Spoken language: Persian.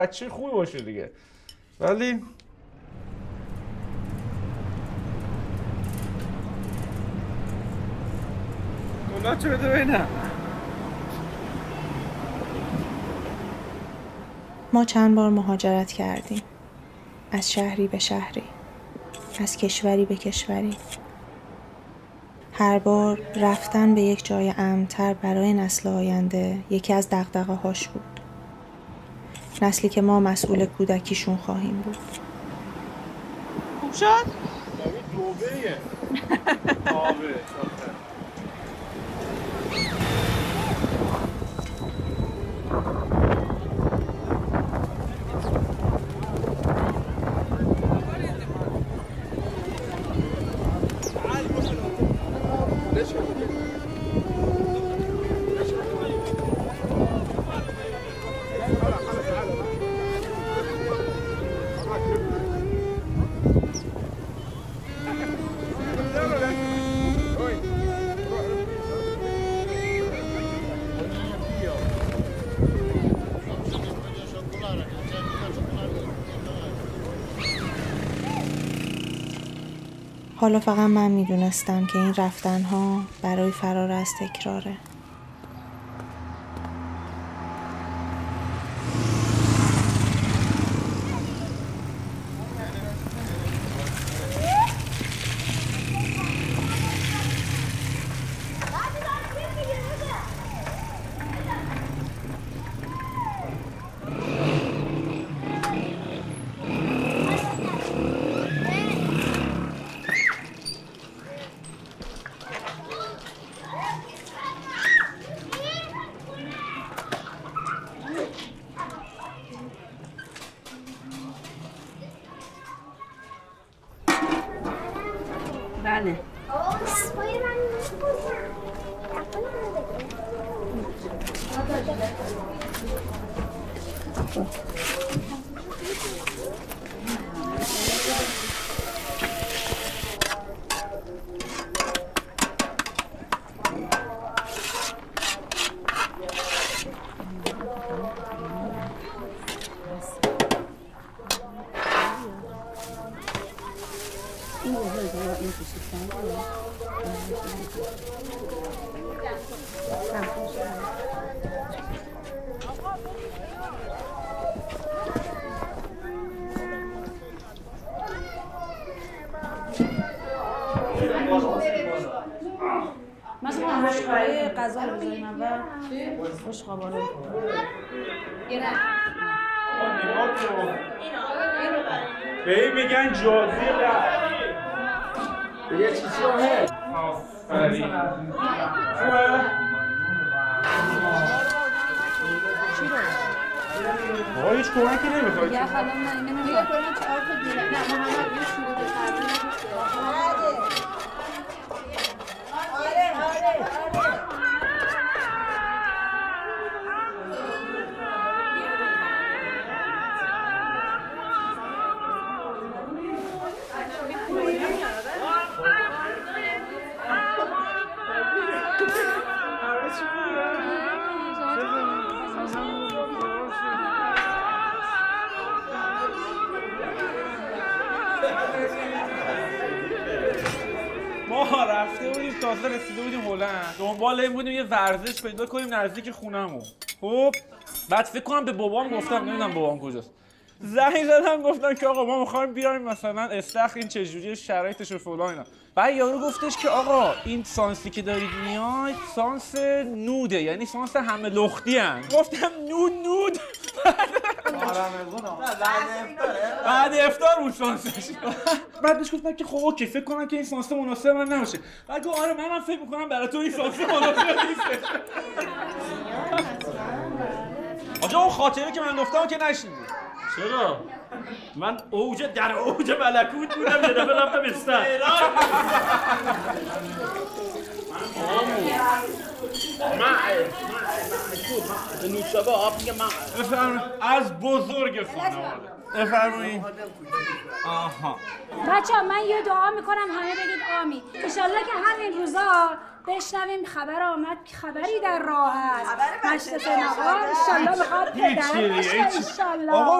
بچه خوبی باشه دیگه. ولی اونا چه بده بینم. ما چند بار مهاجرت کردیم، از شهری به شهری، از کشوری به کشوری. هر بار رفتن به یک جای امن‌تر برای نسل آینده یکی از دغدغه‌هاش بود. نسلی که ما مسئول کودکیشون خواهیم بود. خوب شد؟ دوبهیه. آبه. حالا فقط من میدونستم که این رفتنها برای فرار از تکراره. بله. مثلا بشقابه غذا رو بذاریم اول. بشقابه رو به این میگن جازی قهر. یه چیزی رو هست. آفرین. خوبه؟ آقا هیچ کمکی نمیخواد. یه خلام نمیخواد. ما رفته بودیم تازه رسیده بودیم هلند، دنبال این بودیم یه ورزش پیدا کنیم نزدیک خونمون. خب بعد فکر کنم به بابام گفتم، نمیدونم بابام کجاست، زنگ زدم گفتن که آقا ما می‌خوایم بیایم مثلا استخر این چجوریه شرایطش و فلان اینا. بعد یارو گفتش که آقا این سانسی که دارید میاید سانس نوده، یعنی سانس همه لختی ان. گفتم نود بعد افطار بود سانسش. بعد بهش گفتم که خب اوکی فکر کنم که این سانس مناسب من نباشه. بعد گفت آره من فکر می‌کنم برای تو این سانس مناسب نیست. آجا اون خاطره که من گفتم که نشنیدی. چرا؟ من در اوج ملکوت بودم یه دفعه رفتم استخر. به نوشابه آب میگه من بفرمایید از بزرگ خانواده بفرمایید. آها بچه‌ها من یه دعا میکنم همه بگید آمین. انشالله که همین روزا بشنویم خبر آمد که خبری در راه است. مجلس نهار انشالله بخواد پدر باشه انشالله.